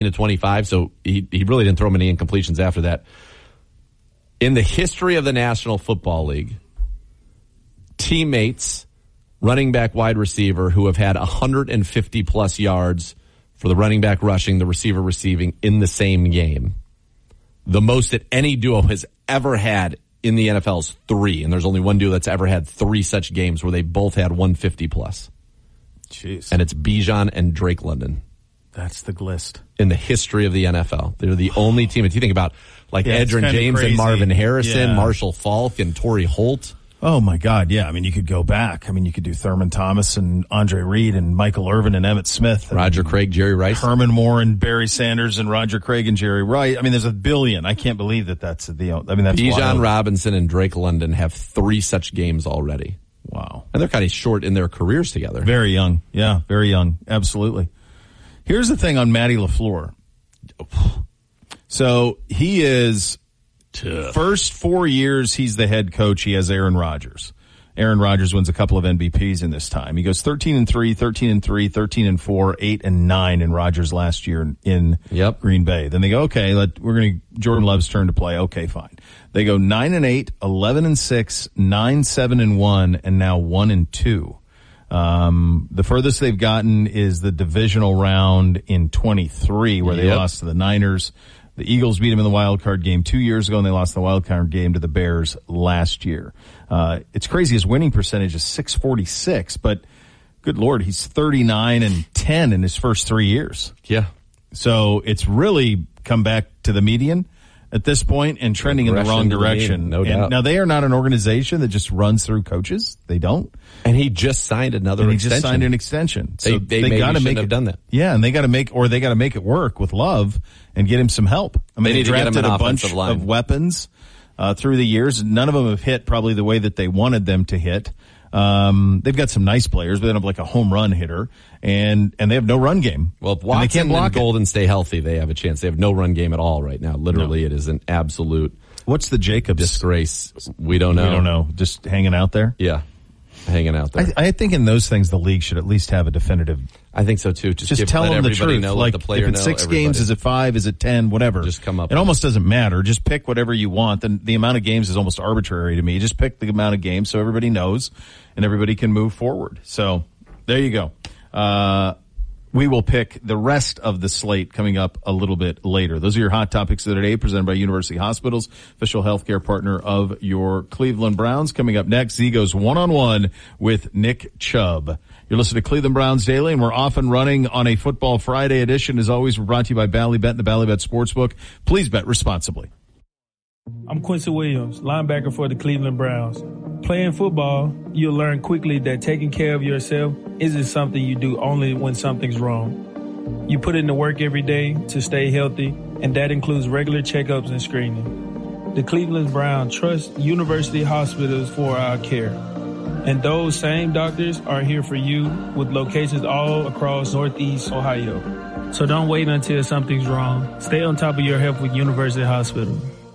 to 25, so he really didn't throw many incompletions after that. In the history of the National Football League, teammates, running back, wide receiver, who have had 150-plus yards for the running back rushing, the receiver receiving in the same game. The most that any duo has ever had in the NFL is 3, and there's only one duo that's ever had 3 such games where they both had 150-plus. Jeez. And it's Bijan and Drake London. That's the glist. In the history of the NFL. They're the only team. If you think about like Edgerrin James crazy. And Marvin Harrison, Yeah. Marshall Faulk and Torrey Holt. Oh, my God, yeah. I mean, you could go back. I mean, you could do Thurman Thomas and Andre Reed and Michael Irvin and Emmett Smith. And Roger Craig, Jerry Rice. Herman Moore and Barry Sanders and Roger Craig and Jerry Rice. I mean, there's a billion. I can't believe that's that's Bijan wild. Robinson and Drake London have 3 such games already. Wow. And they're kind of short in their careers together. Very young. Yeah, very young. Absolutely. Here's the thing on Matty LaFleur. So he is first 4 years he's the head coach. He has Aaron Rodgers. Aaron Rodgers wins a couple of MVPs in this time. He goes 13-3, 13-3, 13-4, 8-9 in Rodgers last year in Green Bay. Then they go, okay, Jordan Love's turn to play. Okay, fine. They go 9-8, 11-6, 9-7-1, and now 1-2. The furthest they've gotten is the divisional round in 23, where they lost to the Niners. The Eagles beat them in the wild card game 2 years ago, and they lost the wild card game to the Bears last year. It's crazy. His winning percentage is .646, but good Lord, he's 39-10 in his first 3 years. Yeah. So it's really come back to the median at this point and trending in the wrong direction. No doubt. Now, they are not an organization that just runs through coaches. They don't. And he just signed another extension. He just signed an extension. So they got to have done that. Yeah, and they got to make it work with Love and get him some help. I mean, they need to get him drafted an a bunch offensive line. of weapons through the years. None of them have hit probably the way that they wanted them to hit. They've got some nice players, but they don't have like a home run hitter, and they have no run game. Well, if Watson and Golden stay healthy, they have a chance. They have no run game at all right now. Literally, It is an absolute. What's the Jacobs disgrace? We don't know. We don't know. Just hanging out there. Yeah, hanging out there. I think in those things, the league should at least have a definitive. I think so too. Just tell them the truth. Like, the player if it's 6 games, is it 5? Is it 10? Whatever. Just come up. It almost doesn't matter. Just pick whatever you want. The amount of games is almost arbitrary to me. Just pick the amount of games so everybody knows and everybody can move forward. So there you go. We will pick the rest of the slate coming up a little bit later. Those are your hot topics of the day, presented by University Hospitals, official healthcare partner of your Cleveland Browns. Coming up next, Z goes one-on-one with Nick Chubb. You're listening to Cleveland Browns Daily, and we're off and running on a Football Friday edition. As always, we're brought to you by Ballybet and the Ballybet Sportsbook. Please bet responsibly. I'm Quincy Williams, linebacker for the Cleveland Browns. Playing football, you'll learn quickly that taking care of yourself isn't something you do only when something's wrong. You put in the work every day to stay healthy, and that includes regular checkups and screening. The Cleveland Browns trust University Hospitals for our care. And those same doctors are here for you with locations all across Northeast Ohio. So don't wait until something's wrong. Stay on top of your health with University Hospital.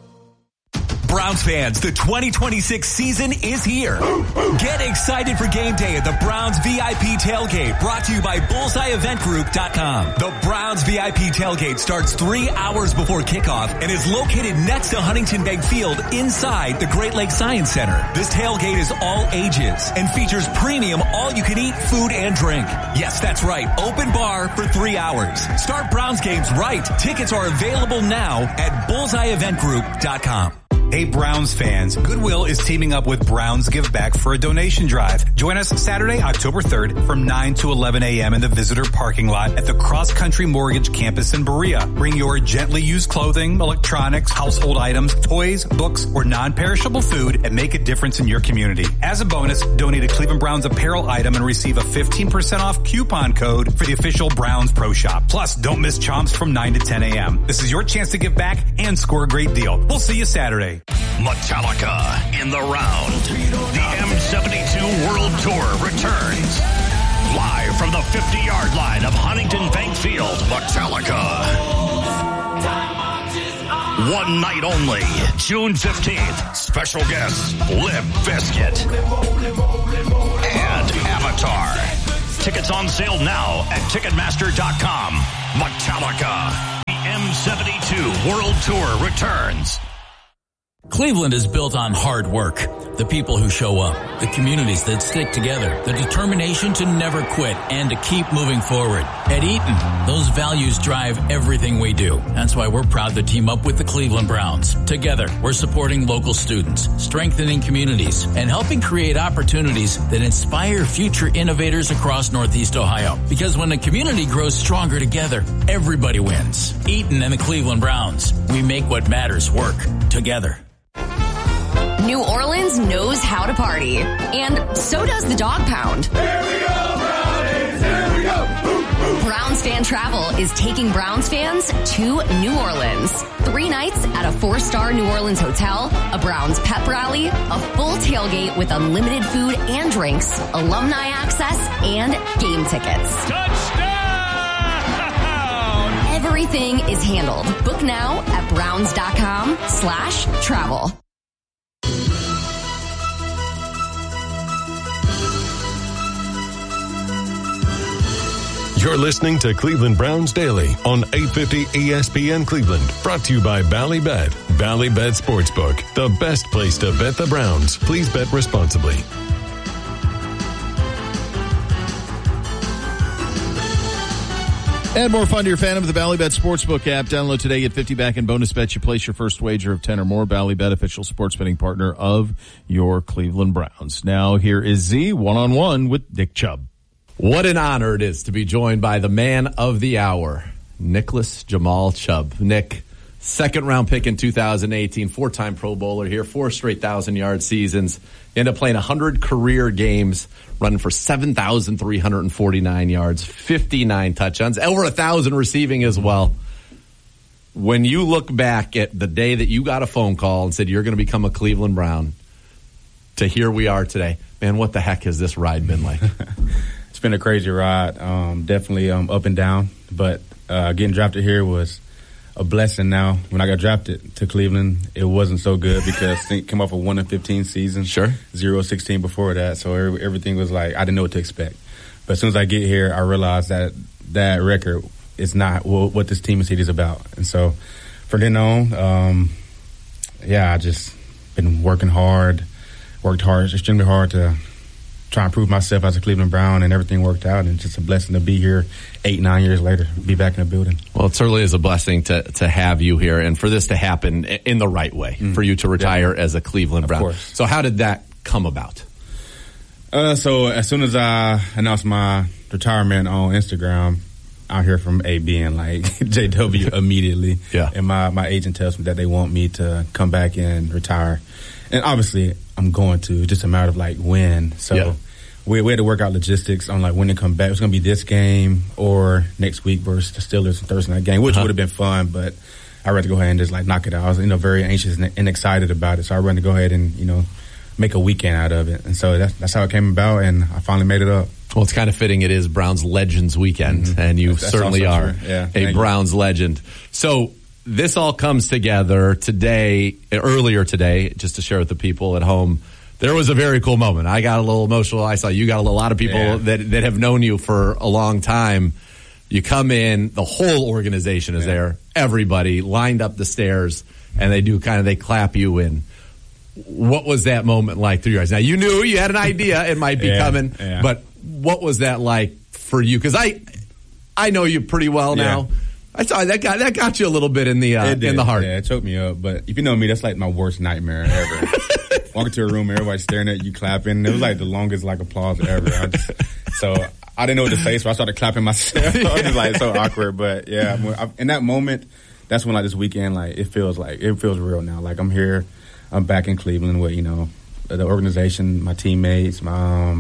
Browns fans, the 2026 season is here. Get excited for game day at the Browns VIP Tailgate, brought to you by BullseyeEventGroup.com. The Browns VIP Tailgate starts 3 hours before kickoff and is located next to Huntington Bank Field inside the Great Lakes Science Center. This tailgate is all ages and features premium all-you-can-eat food and drink. Yes, that's right, open bar for 3 hours. Start Browns games right. Tickets are available now at BullseyeEventGroup.com. Hey Browns fans, Goodwill is teaming up with Browns Give Back for a donation drive. Join us Saturday, October 3rd from 9 to 11 a.m. in the visitor parking lot at the Cross Country Mortgage campus in Berea. Bring your gently used clothing, electronics, household items, toys, books, or non-perishable food and make a difference in your community. As a bonus, donate a Cleveland Browns apparel item and receive a 15% off coupon code for the official Browns Pro Shop. Plus, don't miss Chomps from 9 to 10 a.m. This is your chance to give back and score a great deal. We'll see you Saturday. Metallica in the round. The M72 World Tour returns. Live from the 50-yard line of Huntington Bank Field, Metallica. One night only, June 15th. Special guests, Limp Bizkit and Avatar. Tickets on sale now at Ticketmaster.com. Metallica. M72 World Tour returns. Cleveland is built on hard work. The people who show up, the communities that stick together, the determination to never quit and to keep moving forward. At Eaton, those values drive everything we do. That's why we're proud to team up with the Cleveland Browns. Together, we're supporting local students, strengthening communities, and helping create opportunities that inspire future innovators across Northeast Ohio. Because when a community grows stronger together, everybody wins. Eaton and the Cleveland Browns. We make what matters work together. New Orleans knows how to party, and so does the Dog Pound. Here we go, Brownies! Here we go! Browns Fan Travel is taking Browns fans to New Orleans. 3 nights at a 4-star New Orleans hotel, a Browns pep rally, a full tailgate with unlimited food and drinks, alumni access, and game tickets. Touchdown! Everything is handled. Book now at browns.com/travel. You're listening to Cleveland Browns Daily on 850 ESPN Cleveland. Brought to you by Ballybet. Ballybet Sportsbook, the best place to bet the Browns. Please bet responsibly. Add more fun to your fandom with the Ballybet Sportsbook app. Download today, get 50 back in bonus bets. You place your first wager of 10 or more. Ballybet, official sports betting partner of your Cleveland Browns. Now here is Z one-on-one with Nick Chubb. What an honor it is to be joined by the man of the hour, Nicholas Jamal Chubb. Nick, second-round pick in 2018, 4-time Pro Bowler here, 4 straight 1,000-yard seasons. Ended up playing 100 career games, running for 7,349 yards, 59 touchdowns, over 1,000 receiving as well. When you look back at the day that you got a phone call and said you're going to become a Cleveland Brown, to here we are today, man, what the heck has this ride been like? It's been a crazy ride, definitely up and down, but getting drafted here was a blessing. Now, when I got drafted to Cleveland, it wasn't so good because I came off a 1-15 season, sure, 0-16 before that, so everything was like I didn't know what to expect. But as soon as I get here, I realized that that record is not what this team is about, and so from then on, I just been worked hard, extremely hard to try and prove myself as a Cleveland Brown, and everything worked out, and it's just a blessing to be here 8-9 years later, be back in the building. Well, it certainly is a blessing to have you here and for this to happen in the right way, for you to retire as a Cleveland Brown. Of course. So how did that come about? So as soon as I announced my retirement on Instagram, I hear from AB and like JW immediately. Yeah. And my agent tells me that they want me to come back and retire. And obviously I'm going to, it's just a matter of like when. So we had to work out logistics on like when to come back. It was going to be this game or next week versus the Steelers Thursday night game, which would have been fun, but I'd rather go ahead and just like knock it out. I was, very anxious and excited about it. So I'd rather go ahead and, make a weekend out of it. And so that's how it came about, and I finally made it up. Well, it's kind of fitting. It is Browns Legends Weekend, and you certainly are a Browns legend. So this all comes together earlier today, just to share with the people at home. There was a very cool moment. I got a little emotional. I saw you got a lot of people that have known you for a long time. You come in, the whole organization is there. Everybody lined up the stairs, and they clap you in. What was that moment like through your eyes? Now, you knew you had an idea it might be coming, but what was that like for you? Because I know you pretty well now. I saw that got you a little bit in the heart. Yeah, it choked me up. But if you know me, that's like my worst nightmare ever. Walking to a room, everybody staring at you, clapping. It was like the longest applause ever. So I didn't know what to say, so I started clapping myself. It was just so awkward. But in that moment, that's when this weekend it feels real now. Like I'm here. I'm back in Cleveland with, the organization, my teammates, my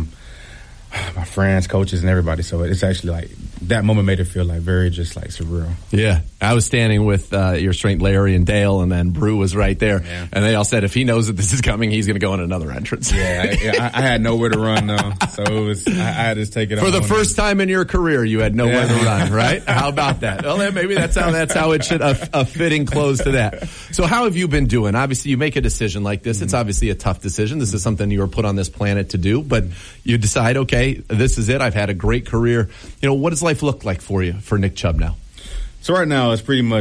friends, coaches, and everybody. So it's actually that moment made it feel very just surreal. Yeah. I was standing with your strength, Larry and Dale, and then Brew was right there. Yeah. And they all said if he knows that this is coming, he's going to go in another entrance. I had nowhere to run, though. So I had to take it for the first time in your career, you had nowhere to run, right? How about that? Well, maybe that's how it should, a fitting close to that. So how have you been doing? Obviously, you make a decision like this. It's obviously a tough decision. This is something you were put on this planet to do, but you decide, okay, this is it. I've had a great career. What does life look like for you, for Nick Chubb now? So right now, it's pretty much